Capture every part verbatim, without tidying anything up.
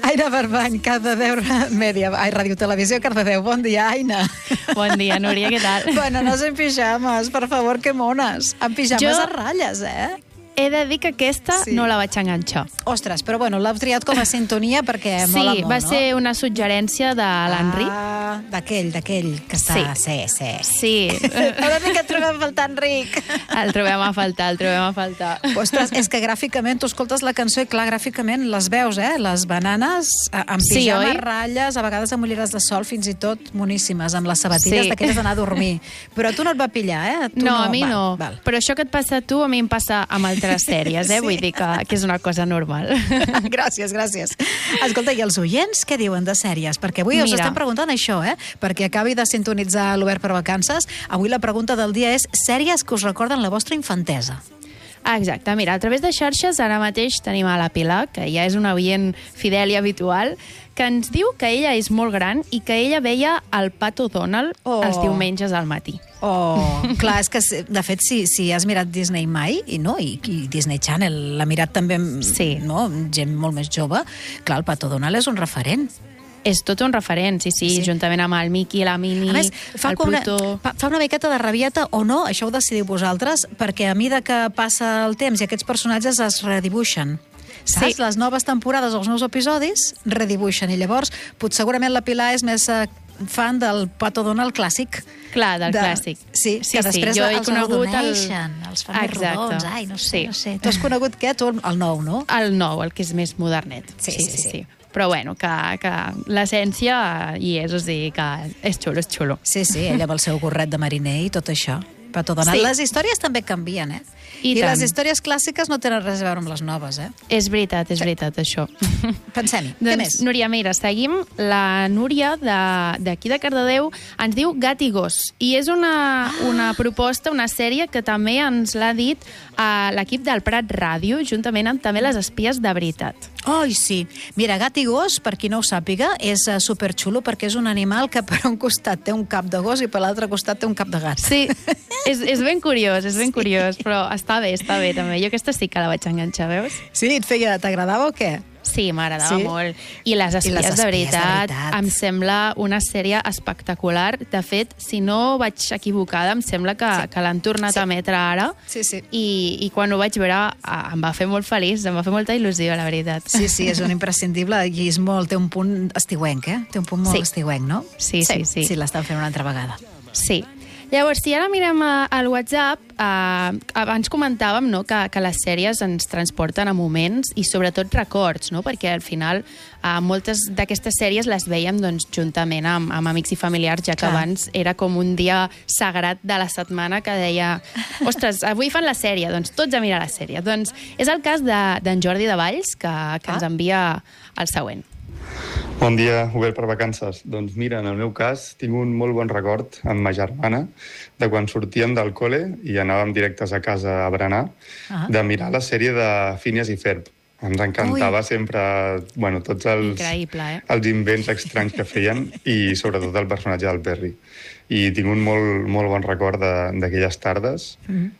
Aina Barbany, Cardedeu Mèdia, ai, Ràdio Televisió Cardedeu. Bon dia, Aina. Bon dia, Núria, què tal? Bueno, no en pijames, per favor, que mones. En pijames Jo... a ratlles, eh? He de dir que aquesta sí. no la vaig enganxar. Ostres, però bueno, l'heu triat com a sintonia perquè sí, mola molt, no? Sí, va ser una suggerència de l'Enric. Ah, d'aquell, d'aquell que està... Sí. Sí, sí. Sí. Ara dic que et trobem a faltar, Enric. El trobem a faltar, el trobem a faltar. Ostres, és que gràficament, tu escoltes la cançó i clar, gràficament les veus, eh? Les bananes amb sí, pijama, oi? ratlles, a vegades amb ulleres de sol, fins i tot moníssimes, amb les sabatilles Sí. d'aquelles d'anar a dormir. Però tu no et va pillar, eh? Tu No, a mi val, no. Val. Però això que et passa a tu, a mi em passa amb altres sèries, eh? Sí. Vull dir que, que és una cosa normal. Gràcies, gràcies. Escolta, i els oients què diuen de sèries? Perquè avui us Mira. estem preguntant això, eh? Perquè acabi de sintonitzar l'Obert per Vacances. Avui la pregunta del dia és sèries que us recorden la vostra infantesa. Ah, exacte. Mira, a través de xarxes ara mateix tenim a la Pilar, que ja és una oient fidel i habitual, que ens diu que ella és molt gran i que ella veia el Pato Donald Oh. els diumenges al matí. Oh, clar, és que, de fet, si, si has mirat Disney mai, i no, i, i Disney Channel l'ha mirat també Sí. no, gent molt més jove, clar, el Pato Donald és un referent. És tot un referent, sí, sí, Sí. sí. juntament amb el Mickey, la Minnie, A més, fa, el com una, Plutó... fa fa una miqueta de rabieta o no, això ho decidiu vosaltres, perquè a mida que passa el temps i aquests personatges es redibuixen. Saps? Sí. Les noves temporades, els nous episodis, redibuixen. I llavors, pot, segurament la Pilar és més eh, fan del Pato Donald clàssic. Clar, del de, clàssic. Sí, Sí, que sí, després jo he els conegut el- arrodoneixen, els fan més Exacte. rodons. Ai, no sé, Sí. no sé. Tu has conegut què? Tu el nou, no? El nou, el que és més modernet. Sí, sí, sí. Però bueno, que, que l'essència hi és, o sigui que és xulo, és xulo. Sí, sí, ella amb el seu gorret de mariner i tot això. Pato Donald. Sí. Les històries també canvien, eh? I I tant. les històries clàssiques no tenen res a veure amb les noves, eh? És veritat, és veritat, això. Pensem-hi. Què Doncs, més? Núria, mira, seguim. La Núria de- d'aquí de, de Cardedeu ens diu Gat i gos. I és una, una proposta, una sèrie que també ens l'ha dit a l'equip del Prat Ràdio, juntament amb també les espies de veritat. Ai, sí. Mira, gat i gos, per qui no ho sàpiga, és uh, superxulo perquè és un animal que per un costat té un cap de gos i per l'altre costat té un cap de gat. Sí, és, és ben curiós, és ben Sí. curiós, però està bé, està bé també. Jo aquesta sí que la vaig enganxar, veus? Sí, et feia, t'agradava o què? Sí, m'agradava Sí? molt. I les espies, les de, espies veritat, de veritat. em sembla una sèrie espectacular. De fet, si no vaig equivocada, em sembla que, Sí. que l'han tornat Sí. a emetre ara. Sí, sí. I, I quan ho vaig veure ah, em va fer molt feliç, em va fer molta il·lusió, la veritat. Sí, sí, és un imprescindible i és molt, té un punt estiuenc, eh? Té un punt molt Sí. estiuenc, no? Sí, sí, sí. Sí, l'estan fent una altra vegada. Sí. Llavors, si ara mirem eh, al WhatsApp, eh, abans comentàvem no, que, que les sèries ens transporten a moments i sobretot records, no? Perquè al final eh, moltes d'aquestes sèries les veiem doncs, juntament amb, amb amics i familiars, ja que Clar. abans era com un dia sagrat de la setmana que deia ostres, avui fan la sèrie, doncs tots a mirar la sèrie. Doncs és el cas d'en de, Jordi de Valls, que, que Ah. ens envia el següent. Bon dia, Obert per Vacances. Doncs mira, en el meu cas tinc un molt bon record amb ma germana de quan sortíem del col·le i anàvem directes a casa a berenar, Ah. de mirar la sèrie de Phineas i Ferb. Ens encantava Ui. sempre, bueno, tots els, Increïble, eh? els invents estranys que feien i sobretot el personatge del Perry. I tinc un molt, molt bon record de- d'aquelles tardes Mm.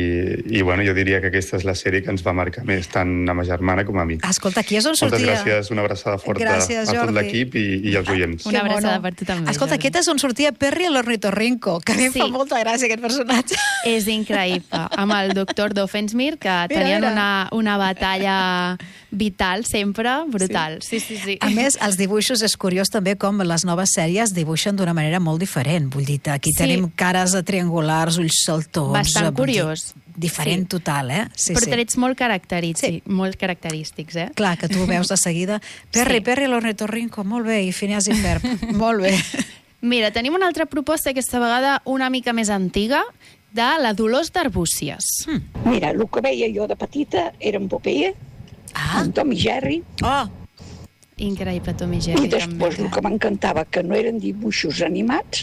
i, i bueno, jo diria que aquesta és la sèrie que ens va marcar més, tant a ma germana com a mi. Escolta, aquí és on Moltes sortia... gràcies, una abraçada forta Gràcies, a tot Jordi. l'equip i, i als oients. Una Que abraçada mono. per tu també, Escolta, Jordi. aquest és on sortia Perry l'ornitorrinco, que a mi em Sí. fa molta gràcia, aquest personatge. És increïble. Amb el doctor Doofenshmirtz, que tenien mira. una, una batalla vital sempre, brutal. Sí, sí, sí. A més, els dibuixos és curiós també com les noves sèries dibuixen d'una manera molt diferent. Vull dir, aquí Sí. tenim cares triangulars, ulls saltons... Bastant vull dir, curiós. Diferent Sí. total, eh? Sí, Però sí. trets molt característics, Sí. molt característics, eh? Clar, que tu ho veus de seguida. Perry, Sí. Perry l'ornitorrinco, molt bé, i Phineas i Ferb, molt bé. Mira, tenim una altra proposta, aquesta vegada una mica més antiga, de la Dolors d'Arbúcies. Mm. Mira, el que veia jo de petita era en Popeye, Ah, en Tom i Jerry, oh, Increïble, Tom i i Jerry, després també. el que m'encantava, que no eren dibuixos animats,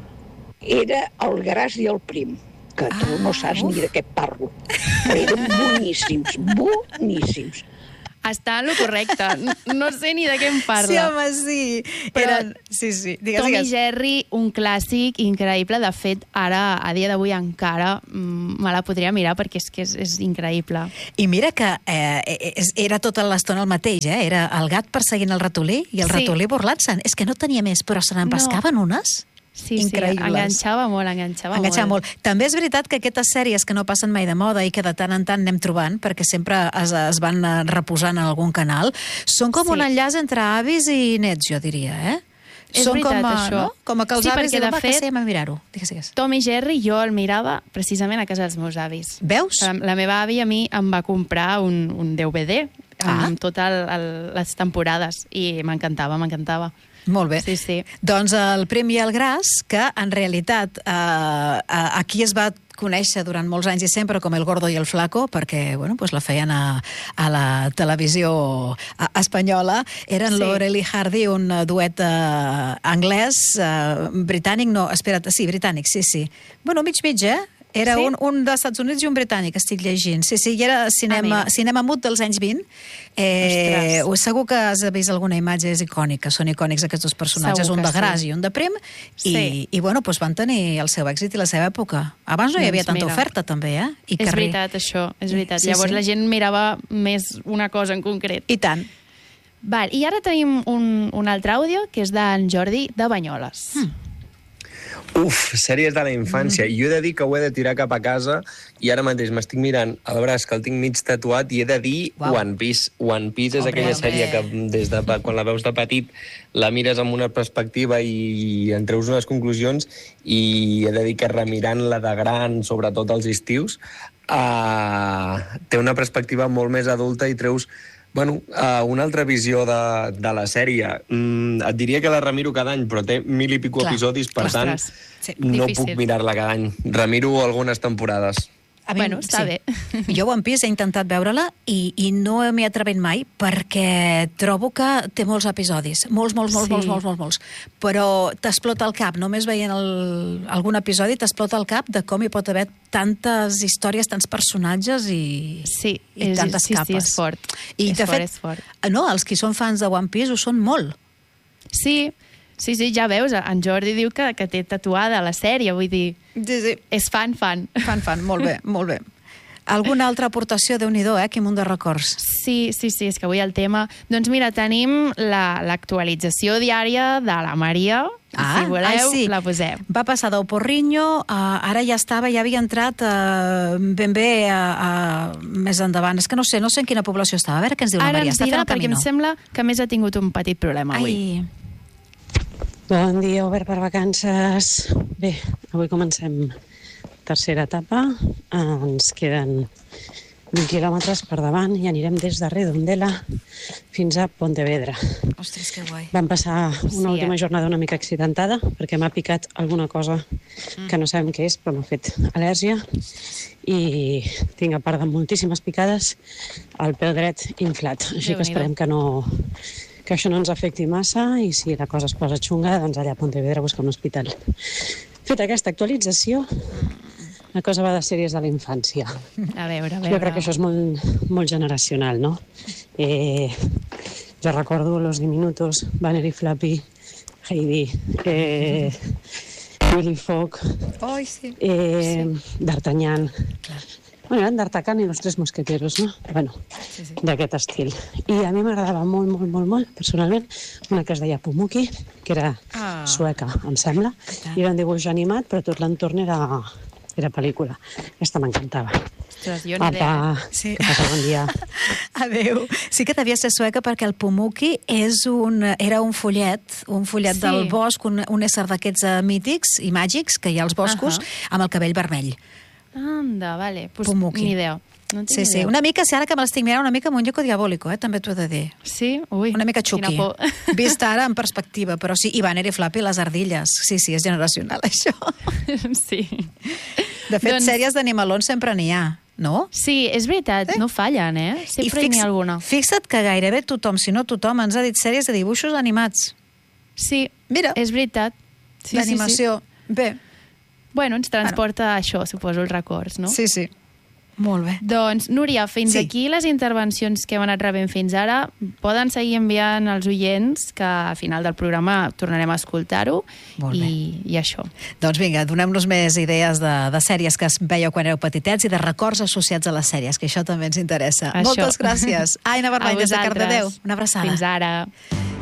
era el Gras i el Prim, que tu Ah, no saps uf. ni de què parlo. Però eren boníssims, boníssims. Està en lo correcte. No sé ni de què em parla. Sí, home, sí. Però Eren... Sí, sí. Digues, Tom digues. i Jerry, un clàssic increïble. De fet, ara, a dia d'avui encara, mm, me la podria mirar perquè és que és, és increïble. I mira que eh, era tota l'estona el mateix, eh? Era el gat perseguint el ratolí i el Sí. ratolí burlant-se'n. És que no tenia més, però se n'empescaven no. unes... Sí, increïbles. sí, enganxava molt, enganxava, Enganxava molt. molt. També és veritat que aquestes sèries que no passen mai de moda i que de tant en tant anem trobant, perquè sempre es, es van eh, reposant en algun canal, són com Sí. un enllaç entre avis i nets, jo diria, eh? És són veritat, com, a, això. No? Com a que els Sí, avis perquè, diuen, de va, que fet, sí, anem a mirar-ho. Digues, digues. Tom i Jerry jo el mirava precisament a casa dels meus avis. Veus? La, la meva àvia a mi em va comprar un, un D V D amb Ah. totes les temporades i m'encantava, m'encantava. Molt bé. Sí, sí. Doncs el Prim i el Gras, que en realitat eh, aquí es va conèixer durant molts anys i sempre com el Gordo i el Flaco, perquè bueno, pues la feien a, a la televisió espanyola. Eren Sí. Laurel i Hardy, un duet eh, anglès, eh, britànic, no, espera't, sí, britànic, sí, sí. Bueno, mig-mig, eh? Era Sí? un, un dels Estats Units i un britànic, estic llegint. Sí, sí, i era cinema, Ah, cinema mut dels anys vint. Eh, Ostres. segur que has vist alguna imatge, és icònica, són icònics aquests dos personatges, Segur un que de Gras sí. i un de Prim, i, Sí. i bueno, doncs van tenir el seu èxit i la seva època. Abans no hi havia Doncs tanta mira. oferta, també, eh? I És carrer. veritat, això, és veritat. Sí, Llavors sí. la gent mirava més una cosa en concret. I tant. Val, i ara tenim un, un altre àudio, que és d'en Jordi de Banyoles. Mm. Uf, sèries de la infància. I jo he de dir que ho he de tirar cap a casa i ara mateix m'estic mirant el braç que el tinc mig tatuat i he de dir Uau. One Piece. One Piece és Hombre, aquella hombre. sèrie que des de, quan la veus de petit la mires amb una perspectiva i en treus unes conclusions i he de dir que remirant-la de gran, sobretot als estius, uh, té una perspectiva molt més adulta i treus Bueno, uh, una altra visió de, de la sèrie. Mm, et diria que la remiro cada any, però té mil i pico Clar. episodis, per Ostres, tant, sí, no difícil. puc mirar-la cada any. Remiro algunes temporades. A mi, Bueno, està bé. Jo One Piece he intentat veure-la i, i no m'hi he atrevit mai perquè trobo que té molts episodis. Molts, molts, molts, Sí. molts, molts, molts, molts. Però t'explota el cap. Només veient el, algun episodi t'explota el cap de com hi pot haver tantes històries, tants personatges i, Sí, i és, tantes sí, capes. sí, és fort. I, és de fort, fet, és fort. no, els qui són fans de One Piece ho són molt. Sí, sí, sí, ja veus, en Jordi diu que, que té tatuada la sèrie, vull dir, Sí, sí. és fan, fan. Fan, fan, molt bé, molt bé. Alguna altra aportació, Déu-n'hi-do, eh? Quin munt de records. Sí, sí, sí, és que avui el tema... Doncs mira, tenim la- l'actualització diària de la Maria. Ah, si voleu, ai, sí. la posem. Va passar del Porrinyo, uh, ara ja estava, ja havia entrat uh, ben bé uh, uh, més endavant. És que no sé, no sé en quina població estava. A veure què ens diu la Ara Maria. ens Està dirà, fent el perquè em camino. sembla que a més ha tingut un petit problema avui. Ai, Bon dia, obert per vacances. Bé, avui comencem tercera etapa. Ens queden vint quilòmetres per davant i anirem des de Redondela fins a Pontevedra. ostres, que guai. Vam passar una Sí, última eh? jornada una mica accidentada perquè m'ha picat alguna cosa que no sabem què és, però m'ha fet al·lèrgia i tinc, a part de moltíssimes picades, el peu dret inflat. Així que Déu-n'hi-do. esperem que no que això no ens afecti massa i si la cosa es posa xunga, doncs allà a Pontevedra buscar un hospital. Feta aquesta actualització, la cosa va de sèries de la infància. A veure, a veure. Jo crec que això és molt, molt generacional, no? Eh, jo recordo Los Diminutos, Banner i Flappy, Heidi, eh, Willy Fogg, Ai, sí. eh, D'Artagnan. Bueno, eren D'Artagnan i los tres mosqueteros, no? Bueno, Sí, sí. d'aquest estil. I a mi m'agradava molt, molt, molt, molt, personalment, una que es deia Pumuki, que era Ah. sueca, em sembla, i era un dibuix animat, però tot l'entorn era, era pel·lícula. Aquesta m'encantava. Ostres, jo ni idea. Apa, Sí. que passa bon dia. Adéu. Sí que devia ser sueca perquè el Pumuki és un, era un follet, un follet Sí. del bosc, un, un ésser d'aquests uh, mítics i màgics que hi ha als boscos, Ahà. amb el cabell vermell. Anda, vale. Pues Pumuki. ni idea. No en tinc Sí, ni sí. idea. Una mica, si ara que me l'estic mirant, una mica muñeco diabólico, eh? També t'ho he de dir. Sí? Ui, Una mica quina xuqui. por. Vist ara en perspectiva, però sí. I Banner i Flappy, les ardilles. Sí, sí, és generacional, això. sí. De fet, Doncs- sèries d'animalons sempre n'hi ha, no? Sí, és veritat, Eh? no fallen, eh? Sempre I n'hi fix- ha alguna. Fixa't que gairebé tothom, si no tothom, ens ha dit sèries de dibuixos animats. Sí, Mira, és veritat. Sí, sí, d'animació. Bé, sí. Bueno, ens transporta bueno. això, suposo, els records, no? sí, sí. Molt bé. Doncs, Núria, fins Sí. aquí les intervencions que hem anat rebent fins ara. Poden seguir enviant als oients, que al final del programa tornarem a escoltar-ho. Molt bé. I, I això. Doncs vinga, donem-nos més idees de, de sèries que es veieu quan éreu petitets i de records associats a les sèries, que això també ens interessa. Això. Moltes gràcies. Aina A Vermell, des de vosaltres. Cardedeu. Una abraçada. Fins ara.